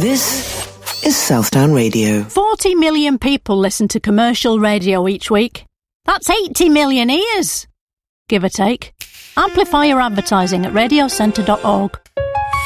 This is Southdown Radio. 40 million people listen to commercial radio each week. That's 80 million ears, give or take. Amplify your advertising at radiocentre.org.